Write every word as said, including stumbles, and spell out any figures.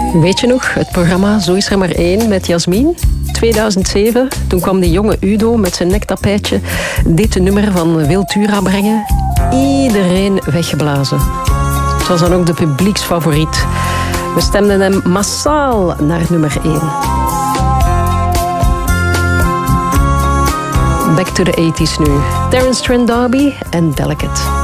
Weet je nog, het programma Zo is er maar één met Jasmin? tweeduizend zeven, toen kwam die jonge Udo met zijn nektapijtje dit nummer van Wiltura brengen. Iedereen weggeblazen. Het was dan ook de publieksfavoriet. We stemden hem massaal naar nummer één. Back to the eighties nu. Terence Trent D'Arby en Delicate.